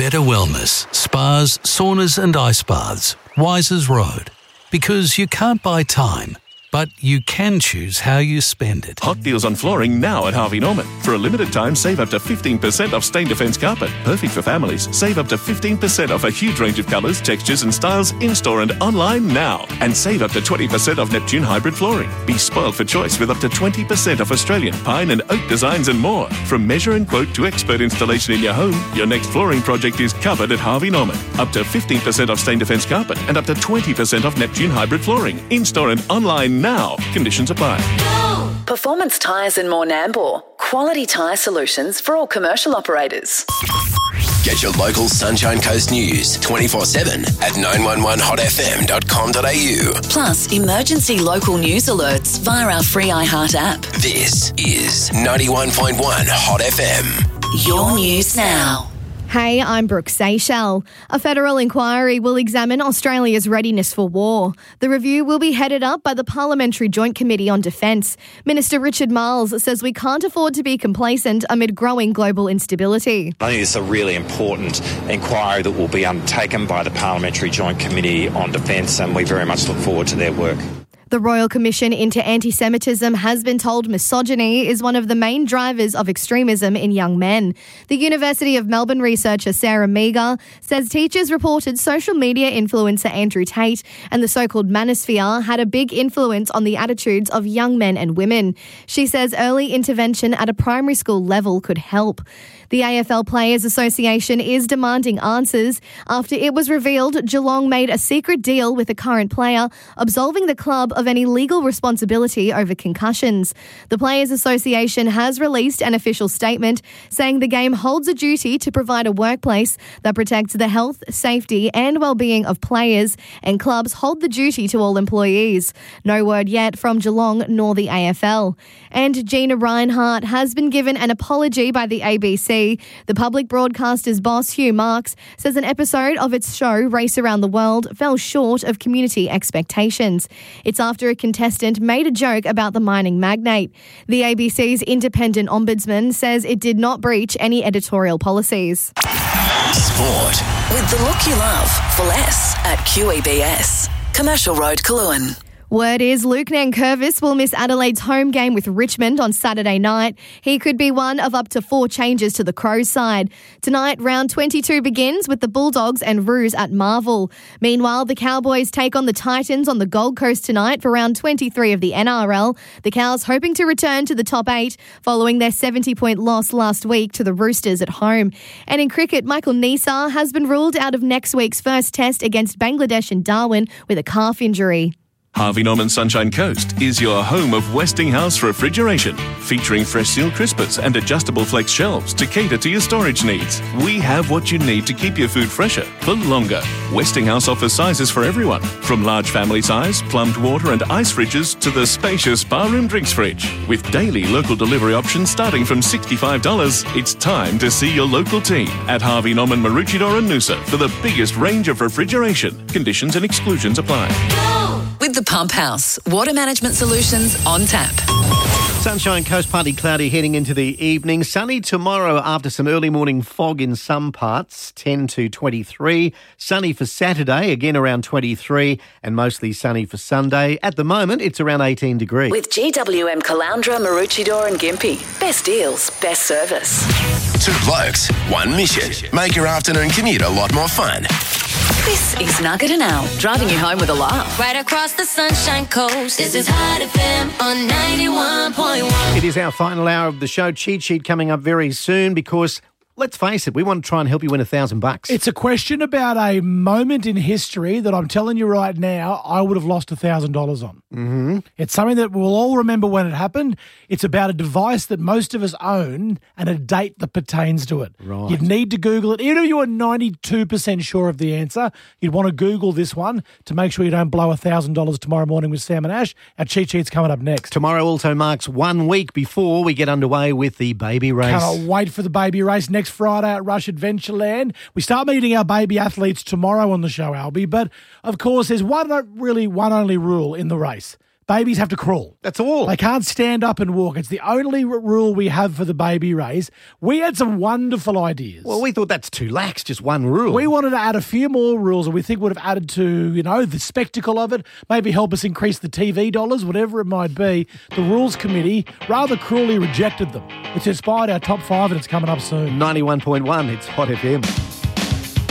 Better Wellness, spas, saunas and ice baths, Wisers Road. Because you can't buy time, but you can choose how you spend it. Hot deals on flooring now at Harvey Norman. For a limited time, save up to 15% off Stain Defence carpet. Perfect for families. Save up to 15% off a huge range of colours, textures and styles in-store and online now. And save up to 20% off Neptune hybrid flooring. Be spoiled for choice with up to 20% off Australian pine and oak designs and more. From measure and quote to expert installation in your home, your next flooring project is covered at Harvey Norman. Up to 15% off Stain Defence carpet and up to 20% off Neptune hybrid flooring. In-store and online now. Conditions apply. Performance Tyres and More Nambour. Quality tyre solutions for all commercial operators. Get your local Sunshine Coast news 24/7 at 911hotfm.com.au. Plus, emergency local news alerts via our free iHeart app. This is 91.1 Hot FM. Your news now. Hey, I'm Brooke Seychelles. A federal inquiry will examine Australia's readiness for war. The review will be headed up by the Parliamentary Joint Committee on Defence. Minister Richard Marles says we can't afford to be complacent amid growing global instability. I think it's a really important inquiry that will be undertaken by the Parliamentary Joint Committee on Defence, and we very much look forward to their work. The Royal Commission into Anti-Semitism has been told misogyny is one of the main drivers of extremism in young men. The University of Melbourne researcher Sarah Meagher says teachers reported social media influencer Andrew Tate and the so-called manosphere had a big influence on the attitudes of young men and women. She says early intervention at a primary school level could help. The AFL Players Association is demanding answers after it was revealed Geelong made a secret deal with a current player, absolving the club of any legal responsibility over concussions. The Players Association has released an official statement saying the game holds a duty to provide a workplace that protects the health, safety and well-being of players, and clubs hold the duty to all employees. No word yet from Geelong nor the AFL. And Gina Reinhart has been given an apology by the ABC. The public broadcaster's boss, Hugh Marks, says an episode of its show, Race Around the World, fell short of community expectations. It's after a contestant made a joke about the mining magnate. The ABC's independent ombudsman says it did not breach any editorial policies. Sport. With the look you love for less at QEBS. Commercial Road, Coolangatta. Word is Luke Nankervis will miss Adelaide's home game with Richmond on Saturday night. He could be one of up to 4 changes to the Crows side. Tonight, round 22 begins with the Bulldogs and Roos at Marvel. Meanwhile, the Cowboys take on the Titans on the Gold Coast tonight for round 23 of the NRL. The Cows hoping to return to the top 8 following their 70-point loss last week to the Roosters at home. And in cricket, Michael Neser has been ruled out of next week's first test against Bangladesh in Darwin with a calf injury. Harvey Norman Sunshine Coast is your home of Westinghouse Refrigeration, featuring fresh seal crispers and adjustable flex shelves to cater to your storage needs. We have what you need to keep your food fresher for longer. Westinghouse offers sizes for everyone, from large family size, plumbed water and ice fridges to the spacious barroom drinks fridge. With daily local delivery options starting from $65, it's time to see your local team at Harvey Norman, Maroochydore and Noosa for the biggest range of refrigeration. Conditions and exclusions apply. With the Pump House, water management solutions on tap. Sunshine Coast, partly cloudy heading into the evening. Sunny tomorrow after some early morning fog in some parts, 10 to 23. Sunny for Saturday, again around 23, and mostly sunny for Sunday. At the moment, it's around 18 degrees. With GWM Caloundra, Maroochydore and Gympie. Best deals, best service. 2 blokes, 1 mission. Make your afternoon commute a lot more fun. This is Nugget and Al, driving you home with a laugh. Right across the Sunshine Coast, this is Hot FM on 91.1. It is our final hour of the show. Cheat sheet coming up very soon because, let's face it, we want to try and help you win $1,000. It's a question about a moment in history that I'm telling you right now, I would have lost $1,000 on. Mm-hmm. It's something that we'll all remember when it happened. It's about a device that most of us own and a date that pertains to it. Right. You'd need to Google it. Even if you were 92% sure of the answer, you'd want to Google this one to make sure you don't blow $1,000 tomorrow morning with Sam and Ash. Our cheat sheet's coming up next. Tomorrow also marks 1 week before we get underway with the baby race. Cannot wait for the baby race next Friday at Rush Adventureland. We start meeting our baby athletes tomorrow on the show, Albie. But, of course, there's one only rule in the race. babies have to crawl. That's all. They can't stand up and walk. It's the only rule we have for the baby raise. We had some wonderful ideas. Well, we thought that's too lax, just one rule. We wanted to add a few more rules that we think would have added to, the spectacle of it, maybe help us increase the TV dollars, whatever it might be. The Rules Committee rather cruelly rejected them. It's inspired our top 5 and it's coming up soon. 91.1, it's Hot FM.